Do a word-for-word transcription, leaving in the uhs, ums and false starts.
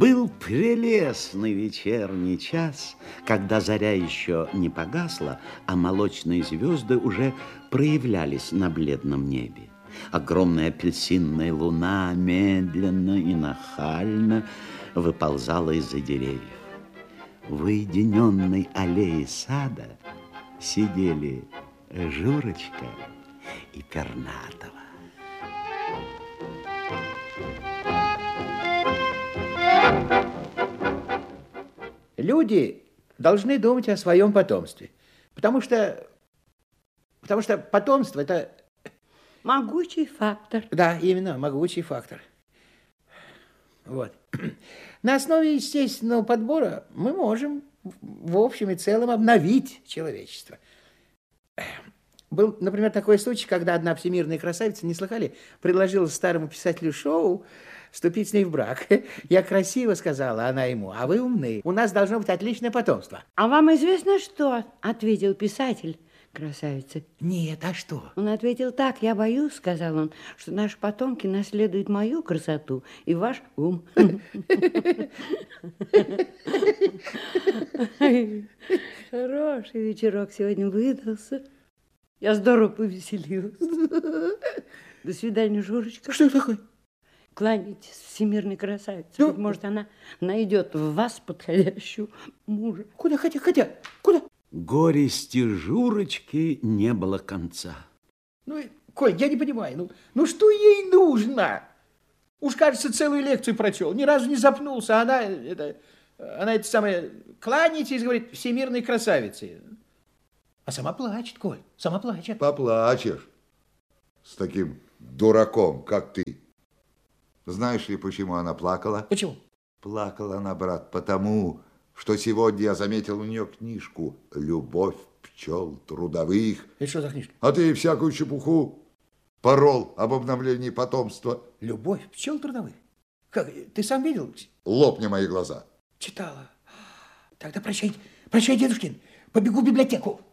Был прелестный вечерний час, когда заря еще не погасла, а молочные звезды уже проявлялись на бледном небе. Огромная апельсинная луна медленно и нахально выползала из-за деревьев. В уединенной аллее сада сидели Журочка и Пернатова. Люди должны думать о своем потомстве, потому что, потому что потомство – это… Могучий фактор. Да, именно, могучий фактор. Вот. На основе естественного подбора мы можем в общем и целом обновить человечество. Был, например, такой случай, когда одна всемирная красавица, не слыхали, предложила старому писателю Шоу вступить с ней в брак. Я красиво сказала, она ему, а вы умны. У нас должно быть отличное потомство. А вам известно, что ответил писатель красавице? Нет, а что? Он ответил так: я боюсь, сказал он, что наши потомки наследуют мою красоту и ваш ум. Хороший вечерок сегодня выдался. Я здорово повеселилась. До свидания, Журочка. Что это такое? Кланяйтесь всемирной красавице. Ну, Быть может, она найдет в вас подходящего мужа. Куда хотя, хотя, куда? Горести Журочки не было конца. Ну, Коль, я не понимаю, ну, ну что ей нужно? Уж, кажется, целую лекцию прочел, ни разу не запнулся, а она, это, она это самое, кланяйтесь, говорит, всемирной красавице. А сама плачет, Коль, сама плачет. Поплачешь с таким дураком, как ты. Знаешь ли, почему она плакала? Почему? Плакала она, брат, потому, что сегодня я заметил у нее книжку «Любовь пчел трудовых». Это что за книжка? А ты всякую чепуху порол об обновлении потомства. «Любовь пчел трудовых»? Как, ты сам видел? Лопни мои глаза. Читала. Тогда прощай, прощай, дедушкин, побегу в библиотеку.